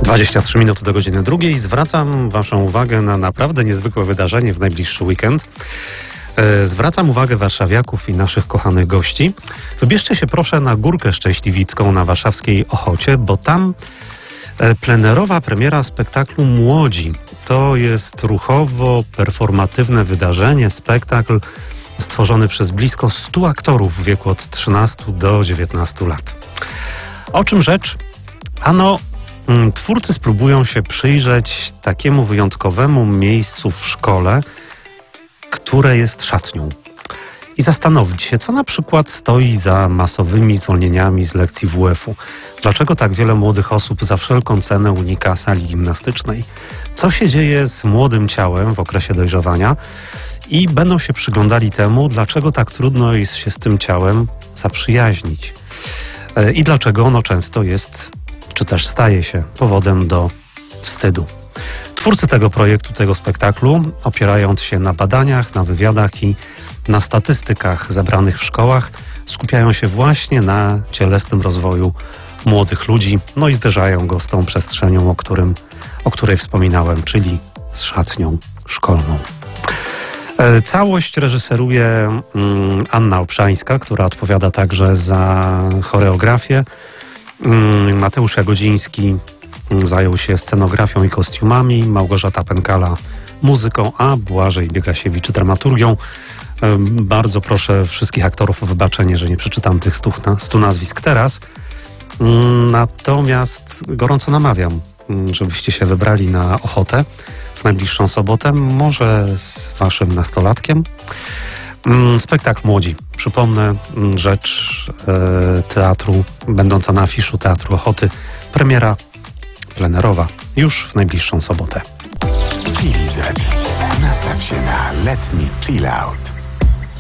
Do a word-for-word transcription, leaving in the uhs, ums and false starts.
dwadzieścia trzy minuty do godziny drugiej. Zwracam Waszą uwagę na naprawdę niezwykłe wydarzenie w najbliższy weekend. Zwracam uwagę warszawiaków i naszych kochanych gości. Wybierzcie się proszę na Górkę Szczęśliwicką na warszawskiej Ochocie, bo tam plenerowa premiera spektaklu Młodzi. To jest ruchowo-performatywne wydarzenie, spektakl stworzony przez blisko stu aktorów w wieku od trzynastu do dziewiętnastu lat. O czym rzecz? Ano, twórcy spróbują się przyjrzeć takiemu wyjątkowemu miejscu w szkole, które jest szatnią. I zastanowić się, co na przykład stoi za masowymi zwolnieniami z lekcji W F u. Dlaczego tak wiele młodych osób za wszelką cenę unika sali gimnastycznej? Co się dzieje z młodym ciałem w okresie dojrzewania? I będą się przyglądali temu, dlaczego tak trudno jest się z tym ciałem zaprzyjaźnić. I dlaczego ono często jest, czy też staje się powodem do wstydu. Twórcy tego projektu, tego spektaklu, opierając się na badaniach, na wywiadach i na statystykach zebranych w szkołach, skupiają się właśnie na cielesnym rozwoju młodych ludzi, no i zderzają go z tą przestrzenią, o, którym, o której wspominałem, czyli z szatnią szkolną. Całość reżyseruje Anna Obszańska, która odpowiada także za choreografię. Mateusz Jagodziński zajął się scenografią i kostiumami, Małgorzata Pękala muzyką, a Błażej Biegasiewicz dramaturgią. Bardzo proszę wszystkich aktorów o wybaczenie, że nie przeczytam tych stu, stu nazwisk teraz. Natomiast gorąco namawiam, żebyście się wybrali na Ochotę w najbliższą sobotę, może z waszym nastolatkiem. Spektakl Młodzi. Przypomnę, rzecz teatru, będąca na afiszu Teatru Ochoty. Premiera plenerowa już w najbliższą sobotę. Chili Z. Nastaw się na letni chill out.